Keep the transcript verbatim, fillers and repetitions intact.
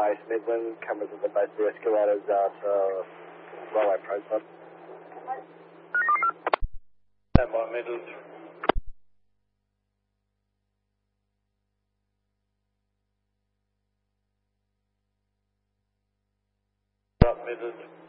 base Midland, cameras at the base of the escalators at uh, railway approach. Stand by Midland. Midland.